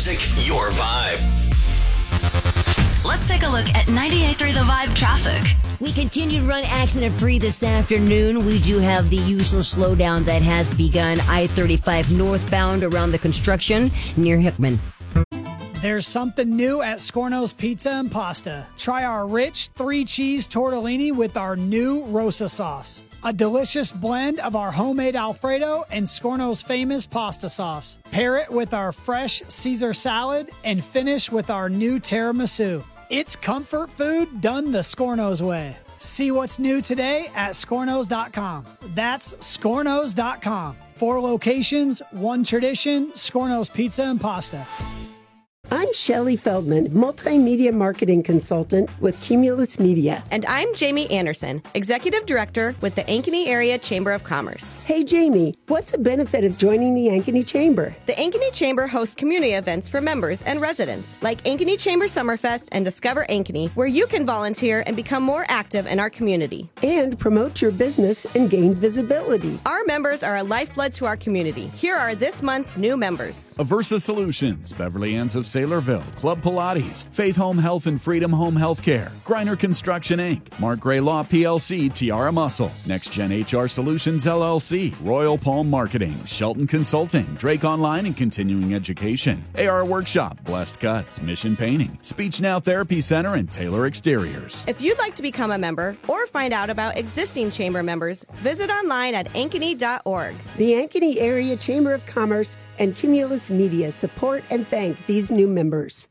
music, your vibe. Let's take a look at 98.3 The Vibe traffic. We continue to run accident-free this afternoon. We do have the usual slowdown that has begun I-35 northbound around the construction near Hickman. There's something new at Scorno's Pizza and Pasta. Try our rich 3-cheese tortellini with our new Rosa sauce. A delicious blend of our homemade Alfredo and Scorno's famous pasta sauce. Pair it with our fresh Caesar salad and finish with our new tiramisu. It's comfort food done the Scorno's way. See what's new today at Scornos.com. That's Scornos.com. 4 locations, 1 tradition, Scorno's Pizza and Pasta. I'm Shelley Feldman, multimedia marketing consultant with Cumulus Media. And I'm Jamie Anderson, executive director with the Ankeny Area Chamber of Commerce. Hey, Jamie, what's the benefit of joining the Ankeny Chamber? The Ankeny Chamber hosts community events for members and residents, like Ankeny Chamber Summerfest and Discover Ankeny, where you can volunteer and become more active in our community. And promote your business and gain visibility. Our members are a lifeblood to our community. Here are this month's new members. Aversa Solutions, Beverly Anns of Saylorville, Club Pilates, Faith Home Health and Freedom Home Healthcare, Griner Construction Inc., Mark Gray Law PLC, Tiara Muscle, Next Gen HR Solutions LLC, Royal Palm Marketing, Shelton Consulting, Drake Online and Continuing Education, AR Workshop, Blessed Cuts, Mission Painting, Speech Now Therapy Center, and Taylor Exteriors. If you'd like to become a member or find out about existing chamber members, visit online at ankeny.org. The Ankeny Area Chamber of Commerce and Cumulus Media support and thank these new members.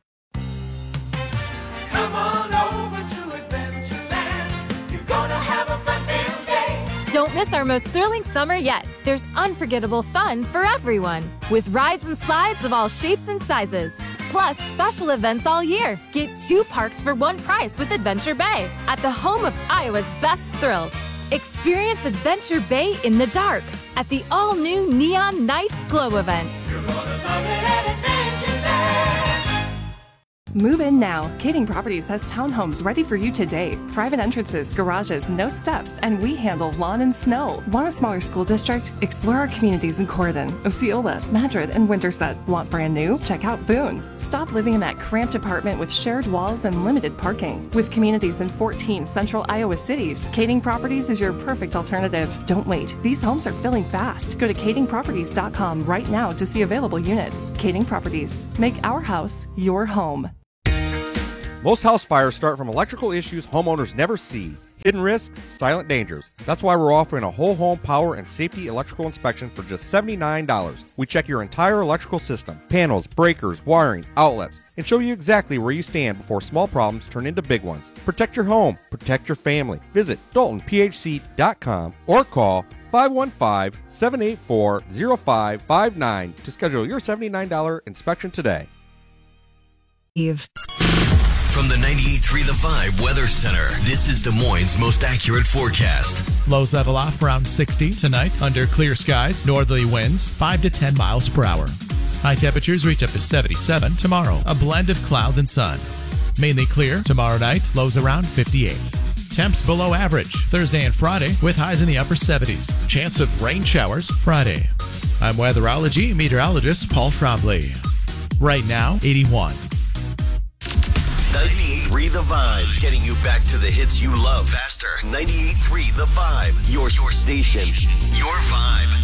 Come on over to Adventureland. You're gonna have a fun-filled day. Don't miss our most thrilling summer yet. There's unforgettable fun for everyone, with rides and slides of all shapes and sizes. Plus, special events all year. Get 2 parks for 1 price with Adventure Bay at the home of Iowa's best thrills. Experience Adventure Bay in the dark at the all-new Neon Nights Glow event. You're gonna love it at Adventure Bay. Move in now. Kading Properties has townhomes ready for you today. Private entrances, garages, no steps, and we handle lawn and snow. Want a smaller school district? Explore our communities in Corydon, Osceola, Madrid, and Winterset. Want brand new? Check out Boone. Stop living in that cramped apartment with shared walls and limited parking. With communities in 14 central Iowa cities, Kading Properties is your perfect alternative. Don't wait. These homes are filling fast. Go to kadingproperties.com right now to see available units. Kading Properties. Make our house your home. Most house fires start from electrical issues homeowners never see. Hidden risks, silent dangers. That's why we're offering a whole home power and safety electrical inspection for just $79. We check your entire electrical system, panels, breakers, wiring, outlets, and show you exactly where you stand before small problems turn into big ones. Protect your home, protect your family. Visit DaltonPHC.com or call 515-784-0559 to schedule your $79 inspection today. From the 98.3 The Vibe Weather Center, this is Des Moines' most accurate forecast. Lows level off around 60 tonight under clear skies, northerly winds 5 to 10 miles per hour. High temperatures reach up to 77 tomorrow, a blend of clouds and sun. Mainly clear tomorrow night, lows around 58. Temps below average Thursday and Friday with highs in the upper 70s. Chance of rain showers Friday. I'm weatherology meteorologist Paul Trombley. Right now, 81. 98.3 The Vibe, getting you back to the hits you love faster. 98.3 The Vibe, your station, your vibe.